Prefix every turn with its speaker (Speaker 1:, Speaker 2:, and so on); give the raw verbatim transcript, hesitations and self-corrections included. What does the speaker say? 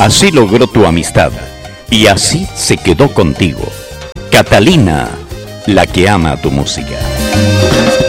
Speaker 1: Así logró tu amistad y así se quedó contigo. Catalina, la que ama tu música.